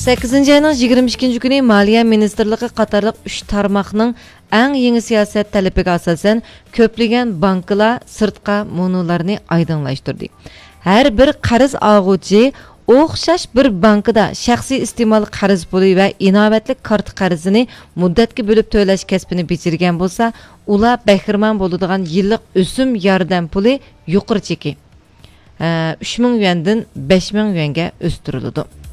8 ayının 22 günü Maliye Ministerliği qatarlıq 3 tarmaqның ən yeni siyasət tələbiga asasən köplügən bankalar sırtqa monolarını aydınlaşdırdı. Hər bir qarız ağucu o'xshash bir bankada shaxsiy iste'mol qarz puli va inovatlik kart qarzini muddatga bo'lib to'lash kasbini bechirgan bo'lsa, ular bahramand bo'ladigan yillik o'sim yordam puli yuqori cheki 3000 yuandan 5000 yuanga o'stiriladi.